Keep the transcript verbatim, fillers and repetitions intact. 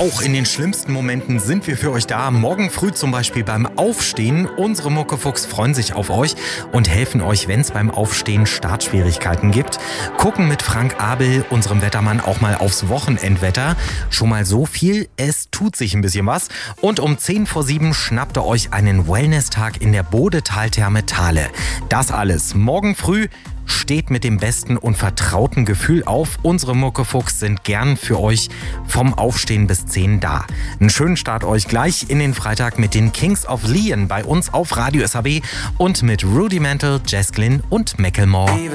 Auch in den schlimmsten Momenten sind wir für euch da. Morgen früh zum Beispiel beim Aufstehen. Unsere Muckefuchs freuen sich auf euch und helfen euch, wenn es beim Aufstehen Startschwierigkeiten gibt. Gucken mit Frank Abel, unserem Wettermann, auch mal aufs Wochenendwetter. Schon mal so viel, es tut sich ein bisschen was. Und um zehn vor sieben schnappt ihr euch einen Wellness-Tag in der Bodetaltherme Thale. Das alles morgen früh. Steht mit dem besten und vertrauten Gefühl auf. Unsere Muckefuchs sind gern für euch vom Aufstehen bis zehn da. Einen schönen Start euch gleich in den Freitag mit den Kings of Leon bei uns auf Radio S H B und mit Rudimental, Jess Glynn und Macklemore.